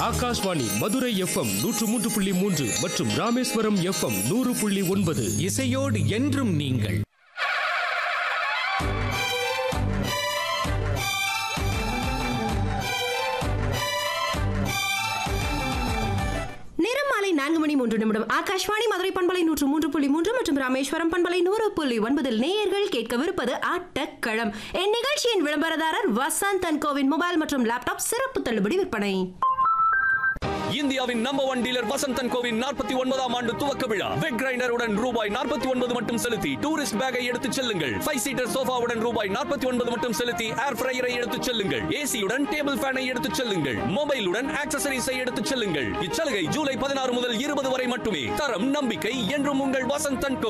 Akashvani Madurai FM 103.3 மற்றும் Rameswaram FM 100.9. இசையோடு என்றும் நீங்கள். மாலை 4:03 ஆகாஷ்வாணி மதுரை பண்பலை 103.3 மற்றும் ராமேஸ்வரம் பண்பலை 100.9 நேயர்கள் கேட்கவிருப்பது ஆட்டக்களம். இந்நிகழ்ச்சியின் விளம்பரதாரர் வசந்த் அண்ட் கோவின் மொபைல் மற்றும் லேப்டாப் சிறப்பு தள்ளுபடி விற்பனை. இந்தியாவின் number 1 dealer Vasanth and CoWIN 49ஆம் ஆண்டு துவக்க விழா. வெட் கிரைண்டருடன் ரூபாய் 49 மட்டும் செலுத்தி டூரிஸ்ட் பேக்கை எடுத்துச் செல்லுங்கள். 5 சீட்டர் சோஃபாவுடன் ரூபாய் 49 மட்டும் செலுத்தி ஏர் ஃப்ரையரை எடுத்துச் செல்லுங்கள். ஏசியுடன் டேபிள் ஃபேனை எடுத்துச் செல்லுங்கள். மொபைலுடன் ஆக்சசரிஸை எடுத்துச் செல்லுங்கள். இச்சலுகை ஜூலை 16 முதல் 20 வரை மட்டுமே. தரம் நம்பிக்கை என்றும் உங்கள் வசந்த் அண்ட் கோ.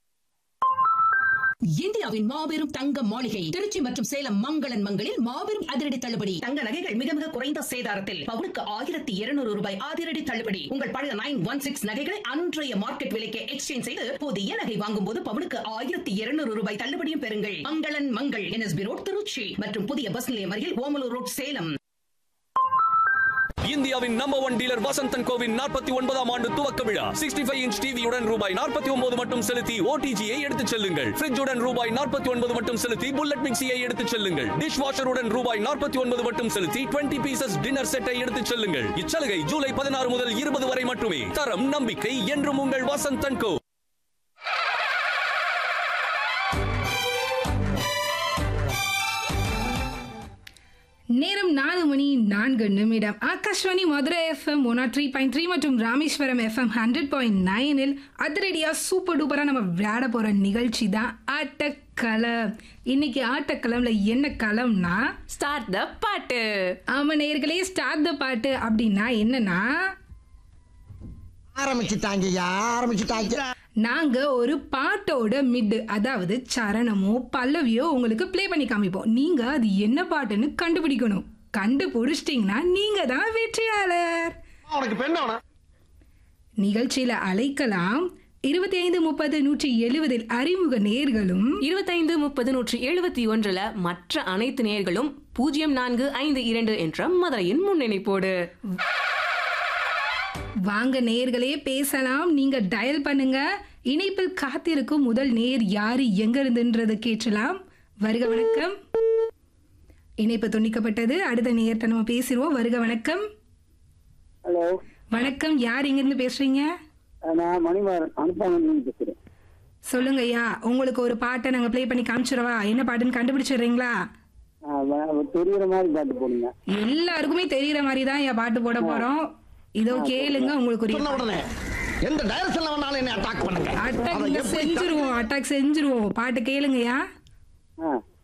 இந்தியாவின் மாபெரும் தங்க மாளிகை திருச்சி மற்றும் சேலம் மங்களன் மங்களில் மாபெரும் அதிரடி தள்ளுபடி. தங்க நகைகள் மிக மிக குறைந்த சேதாரத்தில் பவுனுக்கு 1200 ரூபாய் அதிரடி தள்ளுபடி. உங்கள் பழைய 916 நகைகளை அன்றைய மார்க்கெட் விலைக்கு எக்ஸ்சேஞ்ச் செய்து புதிய நகை வாங்கும் போது பவுனுக்கு 1200 ரூபாய் தள்ளுபடியும் பெறுங்கள். மங்களன் மங்கள் NSB ரோட் திருச்சி மற்றும் புதிய பஸ் நிலையம் அருகில் ஓமலூர் ரோட் சேலம். இந்தியாவின் number 1 dealer Vasanth and CoWIN 49ஆம் ஆண்டு துவக்க விழா. 65 இன்ச் டிவியுடன் ரூபாய் 49 மட்டும் செலுத்தி ஓடிஜியை எடுத்துச் செல்லுங்கள். ஃப்ரிட்ஜுடன் ரூபாய் 49 மட்டும் செலுத்தி புல்லட் மிக்சியை எடுத்துச் செல்லுங்கள். டிஷ் வாஷருடன் ரூபாய் 49 மட்டும் செலுத்தி 20 பீசஸ் டின்னர் செட்டை எடுத்துச் செல்லுங்கள். இச்சலுகை ஜூலை 16 முதல் 20 வரை மட்டுமே. தரம் நம்பிக்கை என்றும் உங்கள் வசந்த் அண்ட் கோ. நேரம் 4:04. ஆகாஷ்வாணி மதுரை FM 103.3 மற்றும் ராமேஸ்வரம் FM 100.9 அதிரடியா சூப்பர் டூப்பரா நம்ம விளையாட போற நிகழ்ச்சி தான் ஆட்டக்களம். இன்னைக்கு ஆட்டக்களம்ல என்ன களம்னா ஸ்டார்ட் த பாட்டு. ஆமா நேயர்களே, ஸ்டார்ட் த பாட்டு அப்படின்னா என்னன்னா ஆரம்பிச்சுட்டாங்க. நாங்க ஒரு பாட்டோட மிட், அதாவது சரணமோ பல்லவியோ உங்களுக்கு ப்ளே பண்ணி காமிப்போம். நீங்க அது என்ன பாட்டுன்னு கண்டுபிடிக்கணும். கண்டுபிடிச்சிட்டீங்கன்னா நீங்க தான் வெற்றியாளர். நிகழ்ச்சியில அழைக்கலாம் 2530-170 அறிமுக நேயர்களும் 2530-171 மற்ற அனைத்து நேயர்களும் 0452 என்ற மதுரையின் முன்னிணைப்போடு. வாங்க நேயர்களே பேசலாம். நீங்க டயல் பண்ணுங்க. இணைப்பில் காத்திருக்கும் முதல் நேயர் யாரு எங்க இருந்துன்றத கேட்கலாம். வருக வணக்கம். இணைப்பு துண்டிக்கப்பட்டது. அடுத்த நேயர்கிட்ட நம்ம பேசிடுவோம். வருக வணக்கம். ஹலோ வணக்கம். யார் எங்க இருந்து பேசுறீங்க? நான் மணிமாறன் அனுப்பாங்க பேசுறேன். சொல்லுங்க ஐயா, உங்களுக்கு ஒரு பாட்டை நாங்க ப்ளே பண்ணி காமிச்சிடவா? என்ன பாட்டுன்னு கண்டுபிடிச்சிடுறீங்களா? தெரியுற மாதிரி பாட்டு போடுங்க. எல்லாருக்குமே தெரியுற மாதிரி தான் ஐயா பாட்டு போட போறோம். இதோ கேளுங்க. உங்களுக்கு ஒரு எந்த டைரக்ஷன்ல வேணாலும் என்ன அட்டாக் பண்ணுங்க. அட்டாக் செஞ்சிருவோம் பாட்டு கேளுங்கய்யா.